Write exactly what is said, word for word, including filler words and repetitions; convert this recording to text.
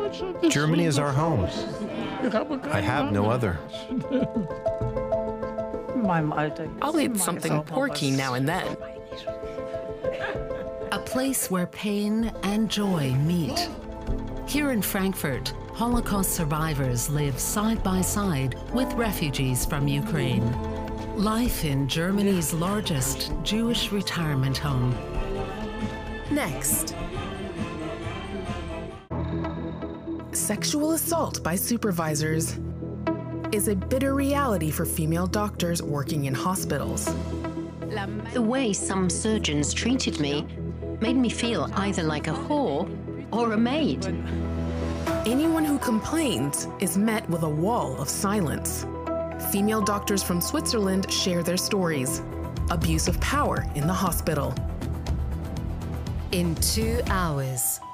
Germany is our home. I have no other. I'll eat something porky now and then. A place where pain and joy meet. Here in Frankfurt, Holocaust survivors live side by side with refugees from Ukraine. Life in Germany's largest Jewish retirement home. Next. Sexual assault by supervisors is a bitter reality for female doctors working in hospitals. The way some surgeons treated me made me feel either like a whore or a maid. Anyone who complains is met with a wall of silence. Female doctors from Switzerland share their stories. Abuse of power in the hospital. In two hours,